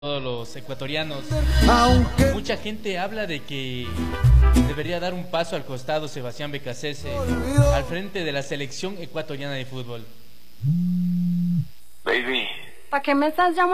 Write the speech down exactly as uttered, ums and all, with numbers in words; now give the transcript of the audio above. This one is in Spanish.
todos los ecuatorianos. Aunque Mucha gente habla de que debería dar un paso al costado Sebastián Becasese al frente de la selección ecuatoriana de fútbol. Baby. ¿Para qué me estás llamando?